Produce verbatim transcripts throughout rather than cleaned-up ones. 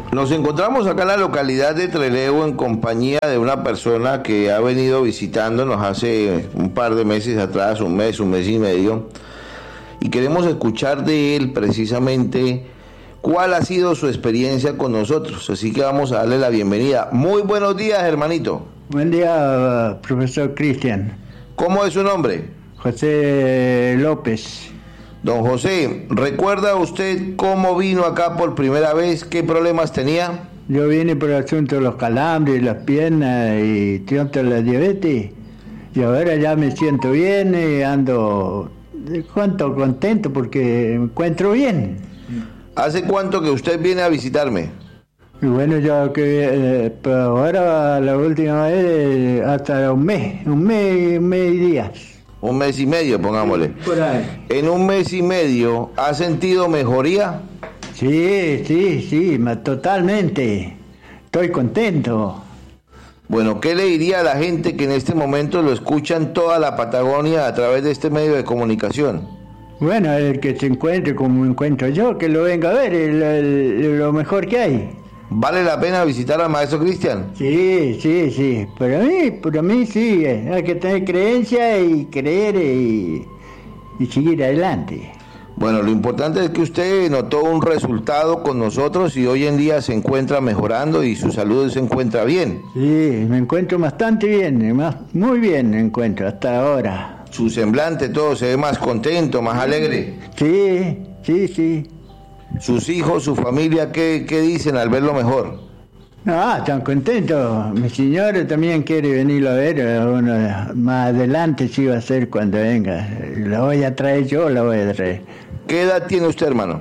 Nos encontramos acá en la localidad de Trelew en compañía de una persona que ha venido visitándonos hace un par de meses atrás, un mes, un mes y medio, y queremos escuchar de él precisamente cuál ha sido su experiencia con nosotros, así que vamos a darle la bienvenida. Muy buenos días, hermanito. Buen día, profesor Cristian. ¿Cómo es su nombre? José López. Don José, ¿recuerda usted cómo vino acá por primera vez? ¿Qué problemas tenía? Yo vine por el asunto de los calambres, las piernas y tanto la diabetes. Y ahora ya me siento bien y ando cuánto contento porque me encuentro bien. ¿Hace cuánto que usted viene a visitarme? Y bueno, ya que eh, pero ahora la última vez hasta un mes, un mes, un mes y días. Un mes y medio, pongámosle. Por ahí. En un mes y medio, ¿ha sentido mejoría? Sí, sí, sí, totalmente. Estoy contento. Bueno, ¿qué le diría a la gente que en este momento lo escucha en toda la Patagonia a través de este medio de comunicación? Bueno, el que se encuentre como me encuentro yo, que lo venga a ver, el, el, lo mejor que hay. ¿Vale la pena visitar al maestro Cristian? Sí, sí, sí. Para mí, para mí sí. Hay que tener creencia y creer y, y seguir adelante. Bueno, lo importante es que usted notó un resultado con nosotros y hoy en día se encuentra mejorando y su salud se encuentra bien. Sí, me encuentro bastante bien, más, muy bien me encuentro hasta ahora. Su semblante todo se ve más contento, más alegre. Sí, sí, sí. ¿Sus hijos, su familia, qué, qué dicen al verlo mejor? Ah, están contentos. Mi señora también quiere venirlo a ver. Bueno, más adelante sí va a ser cuando venga. La voy a traer yo, la voy a traer. ¿Qué edad tiene usted, hermano?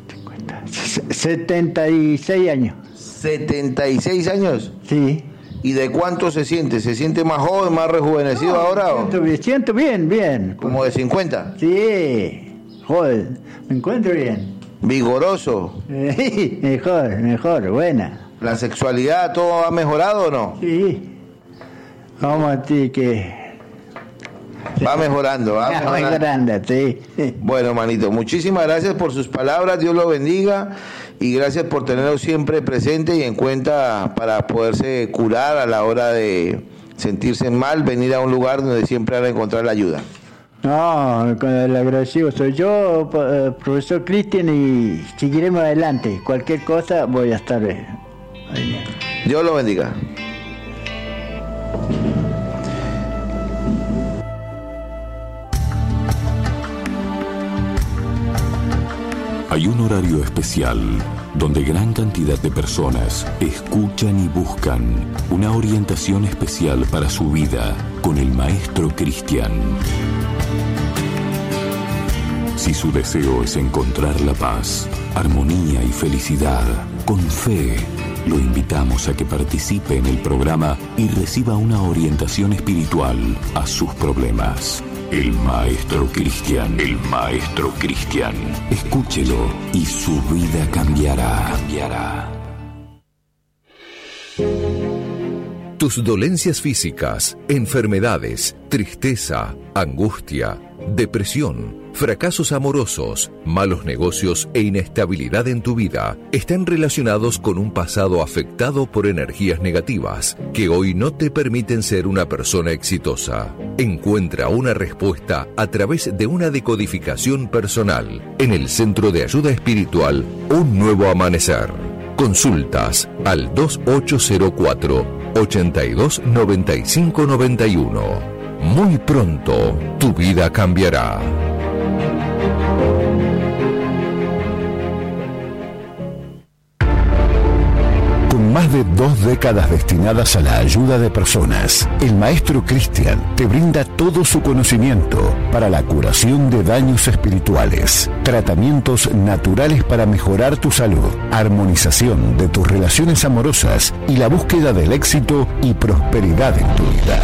setenta y seis años. ¿setenta y seis años? Sí. ¿Y de cuánto se siente? ¿Se siente más joven, más rejuvenecido no, ahora? Me siento, me siento bien, bien. ¿Como de cincuenta? Sí, joder, me encuentro bien. ¿Vigoroso? Sí, mejor, mejor, buena. ¿La sexualidad todo ha mejorado o no? Sí. Vamos a ti que... Va mejorando, va mejorando. mejorando, sí. Bueno, manito, muchísimas gracias por sus palabras, Dios lo bendiga y gracias por tenerlo siempre presente y en cuenta para poderse curar a la hora de sentirse mal, venir a un lugar donde siempre van a encontrar la ayuda. No, el agradecido soy yo, profesor Cristian, y seguiremos adelante. Cualquier cosa voy a estar ahí. Dios lo bendiga. Hay un horario especial donde gran cantidad de personas escuchan y buscan una orientación especial para su vida con el maestro Cristian. Si su deseo es encontrar la paz, armonía y felicidad, con fe, lo invitamos a que participe en el programa y reciba una orientación espiritual a sus problemas. El Maestro Cristian, el Maestro Cristian. Escúchelo y su vida cambiará. Cambiará. Tus dolencias físicas, enfermedades, tristeza, angustia, depresión, fracasos amorosos, malos negocios e inestabilidad en tu vida están relacionados con un pasado afectado por energías negativas que hoy no te permiten ser una persona exitosa. Encuentra una respuesta a través de una decodificación personal en el Centro de Ayuda Espiritual Un Nuevo Amanecer. Consultas al dos ocho cero cuatro, ochenta y dos, noventa y cinco, noventa y uno. Muy pronto, tu vida cambiará. Con más de dos décadas destinadas a la ayuda de personas, el Maestro Cristian te brinda todo su conocimiento para la curación de daños espirituales, tratamientos naturales para mejorar tu salud, armonización de tus relaciones amorosas y la búsqueda del éxito y prosperidad en tu vida.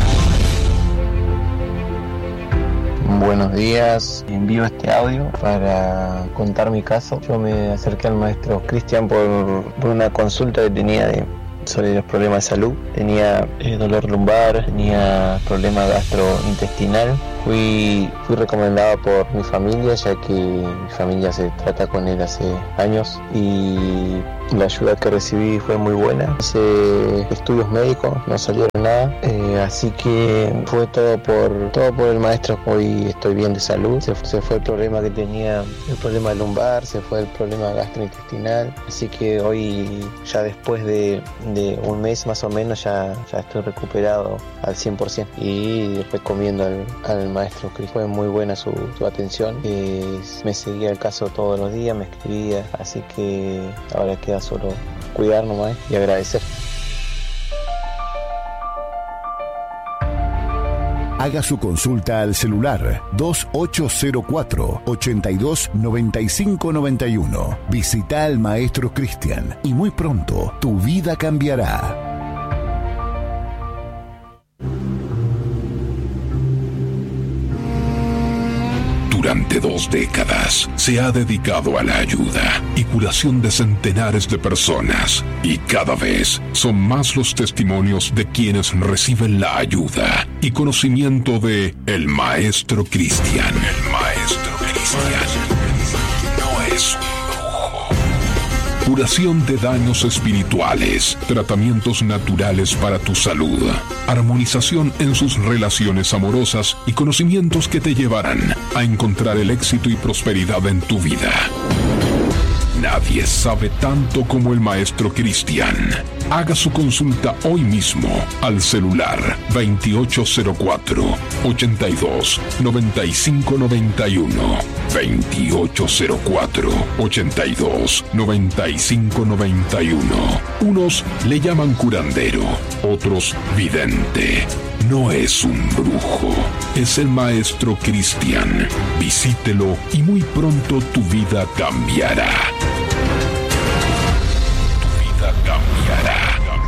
Buenos días, envío este audio para contar mi caso. Yo me acerqué al maestro Cristian por, por una consulta que tenía de, sobre los problemas de salud. Tenía eh, dolor lumbar, tenía problema gastrointestinal. Fui, fui recomendado por mi familia, ya que mi familia se trata con él hace años, y La ayuda que recibí fue muy buena. Hice estudios médicos, no salieron nada, eh, así que fue todo por todo por el maestro. Hoy estoy bien de salud. Se, se fue el problema que tenía, el problema lumbar, se fue el problema gastrointestinal, así que hoy ya después de, de un mes más o menos ya, ya estoy recuperado al cien por ciento y recomiendo al, al maestro Cris. Fue muy buena su, su atención, eh, me seguía el caso todos los días, me escribía, así que ahora queda solo cuidar nomás y agradecer. Haga su consulta al celular dos ocho cero cuatro, ocho dos, nueve cinco nueve uno. Visita al maestro Cristian y muy pronto tu vida cambiará. Durante dos décadas se ha dedicado a la ayuda y curación de centenares de personas, y cada vez son más los testimonios de quienes reciben la ayuda y conocimiento de el Maestro Cristian. El Maestro Cristian no es un brujo. Curación de daños espirituales, tratamientos naturales para tu salud, armonización en sus relaciones amorosas y conocimientos que te llevarán a encontrar el éxito y prosperidad en tu vida. Nadie sabe tanto como el Maestro Cristian. Haga su consulta hoy mismo al celular veintiocho cero cuatro, ocho dos, nueve cinco nueve uno. veintiocho cero cuatro, ocho dos, nueve cinco nueve uno. Unos le llaman curandero, otros vidente. No es un brujo, es el Maestro Cristian. Visítelo y muy pronto tu vida cambiará.